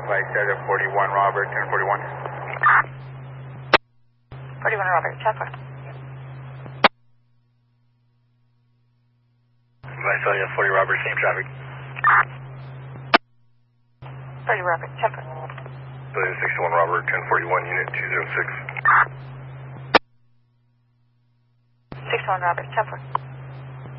Visalia 41 Robert, 1041. 41 Robert, 10-4. Visalia 40 Robert, same traffic. 40 Robert, 10-4. Visalia 61 Robert, 1041, unit 206. 61 Robert, 10-4.